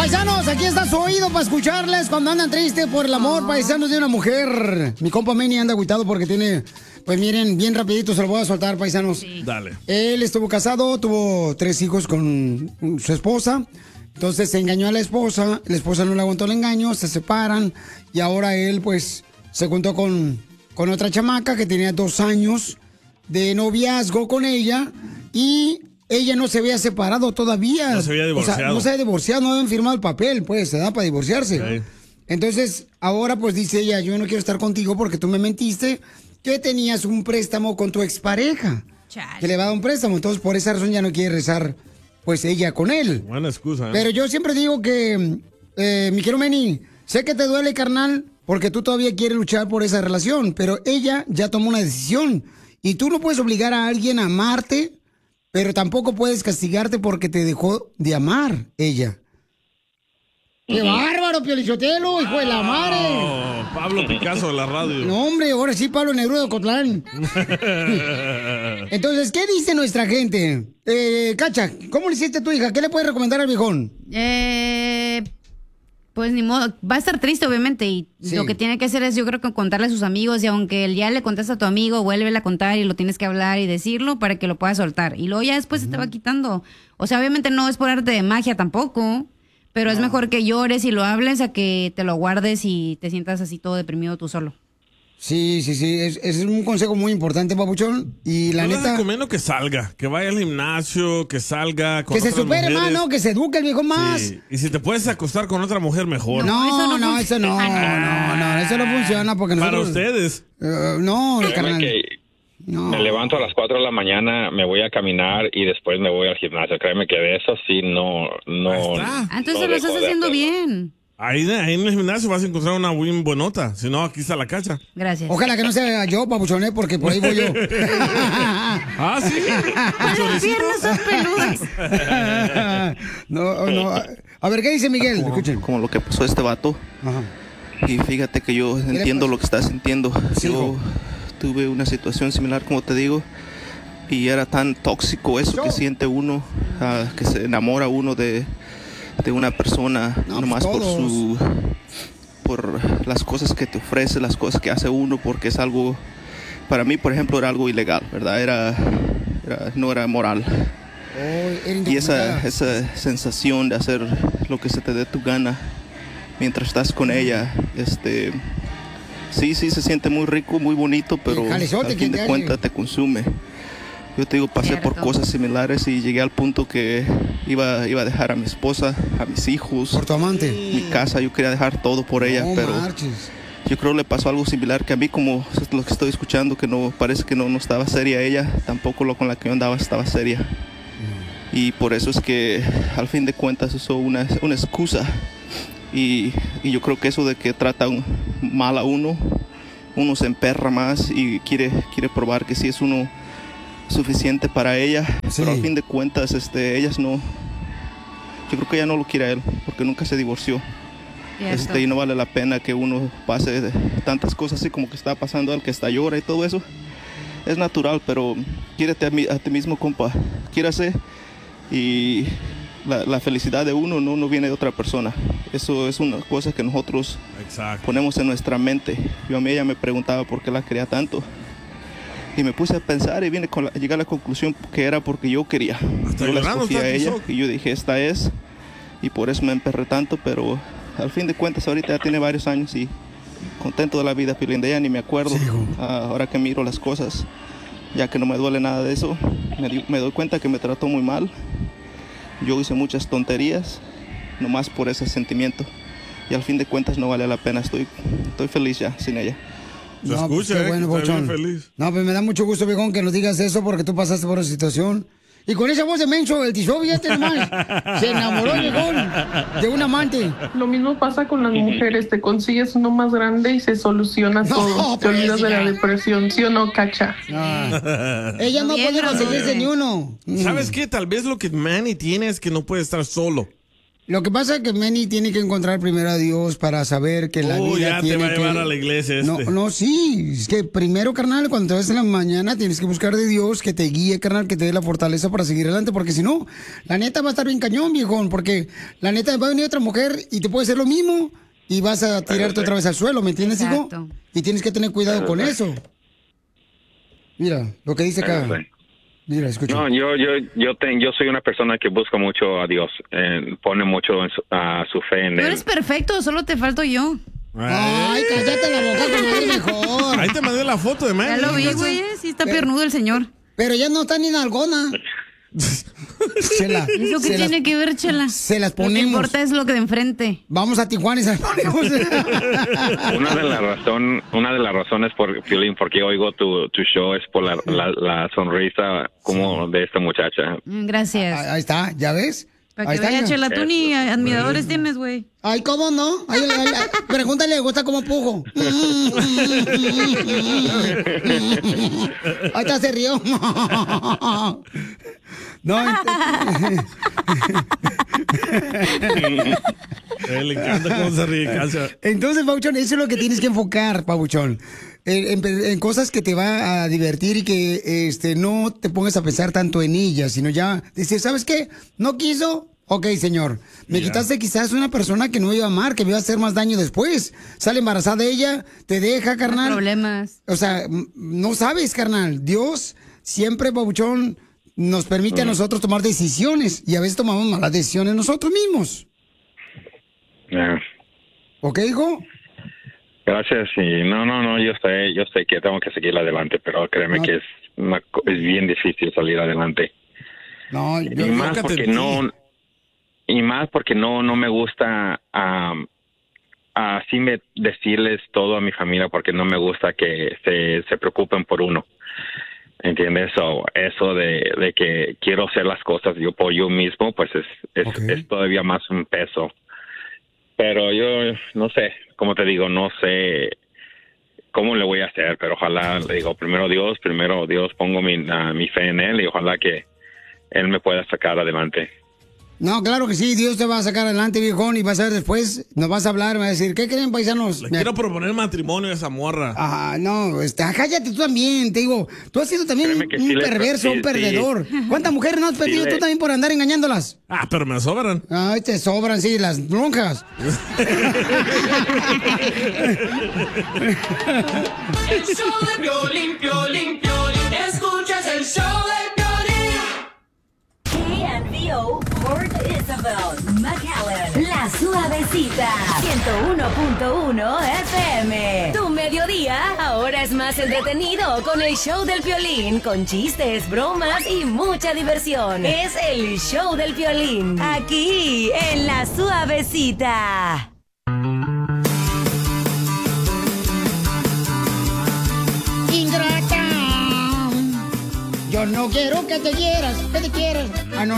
Paisanos, aquí está su oído para escucharles cuando andan tristes por el amor, paisanos, de una mujer. Mi compa Manny anda agüitado porque tiene, pues miren, bien rapidito se lo voy a soltar, paisanos. Sí. Dale. Él estuvo casado, tuvo 3 hijos con su esposa. Entonces se engañó a la esposa no le aguantó el engaño, se separan y ahora él, pues, se juntó con otra chamaca que tenía 2 años de noviazgo con ella y ella no se había separado todavía. No se había divorciado. O sea, no se había divorciado, no habían firmado el papel, pues, se da para divorciarse. Okay. Entonces, ahora pues dice ella, yo no quiero estar contigo porque tú me mentiste que tenías un préstamo con tu expareja. Chale. Que le va a dar un préstamo, entonces por esa razón ya no quiere rezar, pues, ella con él. Buena excusa, ¿eh? Pero yo siempre digo que, mi querido Manny, sé que te duele, carnal, porque tú todavía quieres luchar por esa relación, pero ella ya tomó una decisión. Y tú no puedes obligar a alguien a amarte, pero tampoco puedes castigarte porque te dejó de amar ella. ¡Qué bárbaro, Piolichotelo, hijo de la madre! Pablo Picasso de la radio. No, hombre, ahora sí, Pablo Neruda de Ocotlán. Entonces, ¿qué dice nuestra gente? Cacha, ¿cómo le hiciste a tu hija? ¿Qué le puedes recomendar al viejón? Pues ni modo, va a estar triste obviamente y Sí. lo que tiene que hacer es yo creo que contarle a sus amigos y aunque él ya le contaste a tu amigo, vuélvele a contar y lo tienes que hablar y decirlo para que lo puedas soltar y luego ya después se te va quitando. O sea, obviamente no es por arte de magia tampoco, pero es mejor que llores y lo hables a que te lo guardes y te sientas así todo deprimido tú solo. Sí, es un consejo muy importante, papuchón. Y la No le neta, recomiendo que salga, que vaya al gimnasio, que salga con que se otras supere más, mujeres. ¿no? Que se eduque el viejo más. Sí. Y si te puedes acostar con otra mujer, mejor. No, eso no funciona. funciona porque Para nosotros... ustedes. No, Créeme carnal. que No. me levanto a las 4 de la mañana, me voy a caminar y después me voy al gimnasio. Créeme que de eso sí no. Ahí está. Entonces no lo estás dejo de haciendo hacerlo. bien. Ahí en el gimnasio vas a encontrar una win buenota. Si no, aquí está la cacha. Gracias. Ojalá que no sea yo, papuchoné, porque por ahí voy yo. Ah, sí. Las piernas son peludas. No. A ver, ¿qué dice Miguel? Escuchen. Como lo que pasó a este vato. Ajá. Y fíjate que yo entiendo lo que estás sintiendo. Sí, Yo hijo. tuve una situación similar, como te digo, y era tan tóxico eso que siente uno, que se enamora uno de una persona, No, nomás pues todos. por las cosas que te ofrece, las cosas que hace uno, porque es algo, para mí, por ejemplo, era algo ilegal, ¿verdad? No era moral. Y esa sensación de hacer lo que se te dé tu gana mientras estás con ella, sí se siente muy rico, muy bonito, pero El jalezote al que fin te de hace. cuentas te consume. Yo te digo, pasé por Cierto. cosas similares y llegué al punto que iba a dejar a mi esposa, a mis hijos, Por tu amante. mi casa. Yo quería dejar todo por ella, No pero marches. yo creo que le pasó algo similar que a mí, como lo que estoy escuchando, que no parece que no estaba seria ella, tampoco lo con la que yo andaba estaba seria. Y por eso es que al fin de cuentas eso una excusa. Y yo creo que eso de que tratan mal a uno se emperra más y quiere probar que sí es uno suficiente para ella. Sí. Pero al fin de cuentas ellas no, yo creo que ella no lo quiere a él porque nunca se divorció. Cierto. Y no vale la pena que uno pase de tantas cosas así como que está pasando al que está llora y todo eso. Es natural, pero quiérete a ti mismo, compa. Quiérase, y la felicidad de uno no viene de otra persona. Eso es una cosa que nosotros Exacto. ponemos en nuestra mente. Yo a mí ella me preguntaba por qué la quería tanto. Y me puse a pensar y llegué a la conclusión que era porque yo quería. Hasta Yo la llorando escogí a está tu ella shock. y yo dije, esta es. Y por eso me emperré tanto, pero al fin de cuentas ahorita ya tiene varios años y contento de la vida, Pilín. De ella ni me acuerdo. Sí, hijo. Ahora que miro las cosas, ya que no me duele nada de eso, me doy cuenta que me trató muy mal. Yo hice muchas tonterías, nomás por ese sentimiento. Y al fin de cuentas no vale la pena. Estoy feliz ya sin ella. Se No, pues, escucha, qué bueno, está bien Papuchón. feliz. No, pues me da mucho gusto, viejón, que nos digas eso porque tú pasaste por esa situación. Y con esa voz de menso, el tisó, fíjate nomás. Se enamoró el viejón de un amante. Lo mismo pasa con las mujeres, te consigues uno más grande y se soluciona No, todo. Te pues, olvidas de la hija. depresión, ¿sí o no, Cacha? Ella no Bien, puede Ramón. conseguirse ni uno. ¿Sabes qué? Tal vez lo que Manny tiene es que no puede estar solo. Lo que pasa es que Manny tiene que encontrar primero a Dios para saber que la vida ya tiene te va a llevar que... a la iglesia No, sí. Es que primero, carnal, cuando te vas en la mañana tienes que buscar de Dios que te guíe, carnal, que te dé la fortaleza para seguir adelante. Porque si no, la neta va a estar bien cañón, viejón. Porque la neta va a venir otra mujer y te puede hacer lo mismo y vas a tirarte otra vez al suelo, ¿me entiendes, hijo? Y tienes que tener cuidado con eso. Mira, lo que dice acá. Mira, escucha. No, yo soy una persona que busca mucho a Dios, pone mucho a su fe en Tú él. eres perfecto, solo te falto yo. Ay, cállate la boca, comadre, mejor. Ahí te mandé la foto de Manny. Ya lo vi, güey, sí está piernudo el señor. Pero ya no está ni en algona. Chela. ¿Eso qué tiene que ver, Chela? Se las Lo que ponemos. importa es lo que de enfrente. Vamos a Tijuana y se las ponemos. Una de las razones por qué oigo tu show es por la sonrisa como de esta muchacha. Gracias. Ahí está, ¿ya ves? Para Ahí que está, vea, ya. Chela, tú ni admiradores tienes, güey. Ay, ¿cómo no? Ay, pregúntale, ¿le gusta cómo pujo? Ahí está, se rió. No, Le encanta cómo se ríe, Cacha. entonces, Pabuchón, eso es lo que tienes que enfocar, Pabuchón. En cosas que te va a divertir y que no te pongas a pensar tanto en ellas, sino ya decir, ¿sabes qué? ¿No quiso? Ok, señor. Me quitaste quizás una persona que no me iba a amar, que me iba a hacer más daño después. Sale embarazada ella, te deja, carnal. Problemas. O sea, no sabes, carnal. Dios siempre, Pabuchón, nos permite a nosotros tomar decisiones y a veces tomamos malas decisiones nosotros mismos. ¿Ok, hijo? Gracias, y no, yo sé que tengo que seguir adelante, pero créeme que es bien difícil salir adelante. No, y más porque no me gusta así decirles todo a mi familia, porque no me gusta que se preocupen por uno. ¿Entiendes? Eso de que quiero hacer las cosas yo por yo mismo, pues es todavía más un peso. Pero yo no sé, como te digo, no sé cómo le voy a hacer, pero ojalá, le digo, primero Dios, pongo mi fe en él y ojalá que él me pueda sacar adelante. No, claro que sí, Dios te va a sacar adelante, viejón, y vas a ver después, nos vas a hablar, me va a decir, ¿qué creen, paisanos? Le quiero proponer matrimonio a esa morra. Ah, no, cállate tú también, te digo, tú has sido también un perverso, un perdedor. ¿Cuántas mujeres no has perdido tú también por andar engañándolas? Ah, pero me sobran. Ay, te sobran, sí, las broncas. El show de Piolín, Piolín, Piolín. Escuchas el show de KNVO, Port Isabel, McAllen, La Suavecita, 101.1 FM. Tu mediodía ahora es más entretenido con el show del Piolín, con chistes, bromas y mucha diversión. Es el show del Piolín, aquí en La Suavecita. Ingrata, yo no quiero que te quieras, Ah, no.